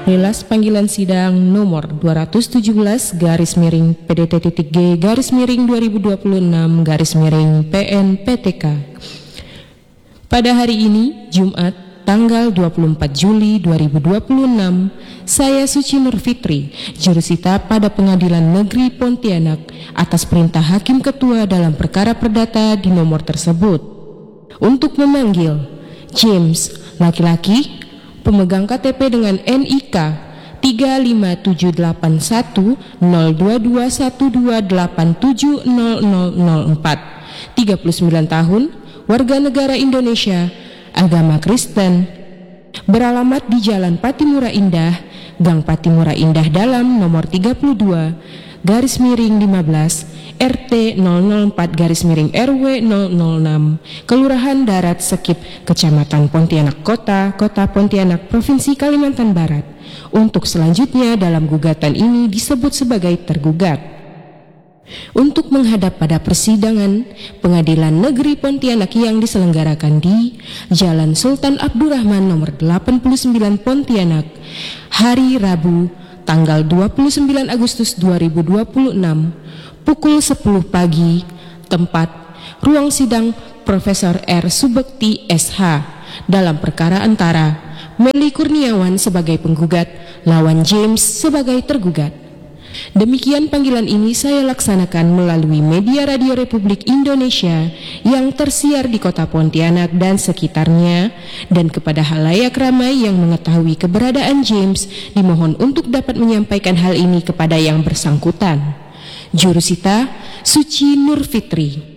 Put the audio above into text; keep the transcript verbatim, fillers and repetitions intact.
Rilas panggilan sidang nomor dua ratus tujuh belas garis miring P D T G garis miring dua ribu dua puluh enam garis miring P N P T K. Pada hari ini, Jumat, tanggal dua puluh empat Juli dua ribu dua puluh enam, saya Suci Nur Fitri, jurusita pada Pengadilan Negeri Pontianak atas perintah Hakim Ketua dalam perkara perdata di nomor tersebut. Untuk memanggil James, laki-laki, pemegang K T P dengan N I K tiga lima tujuh delapan satu nol dua dua satu dua delapan tujuh nol nol nol empat, tiga puluh sembilan tahun, warga negara Indonesia, agama Kristen, beralamat di Jalan Patimura Indah, Gang Patimura Indah Dalam nomor tiga puluh dua, garis miring lima belas, R T nol nol empat garis miring R W nol nol enam, Kelurahan Darat Sekip, Kecamatan Pontianak Kota, Kota Pontianak, Provinsi Kalimantan Barat. Untuk selanjutnya dalam gugatan ini disebut sebagai tergugat. Untuk menghadap pada persidangan Pengadilan Negeri Pontianak yang diselenggarakan di Jalan Sultan Abdurrahman nomor delapan puluh sembilan Pontianak, hari Rabu, tanggal dua puluh sembilan Agustus dua ribu dua puluh enam, pukul sepuluh pagi, tempat ruang sidang Profesor R. Subekti S H dalam perkara antara Meli Kurniawan sebagai penggugat lawan James sebagai tergugat. Demikian panggilan ini saya laksanakan melalui media Radio Republik Indonesia yang tersiar di kota Pontianak dan sekitarnya, dan kepada halayak ramai yang mengetahui keberadaan James dimohon untuk dapat menyampaikan hal ini kepada yang bersangkutan. Jurusita Suci Nur Fitri.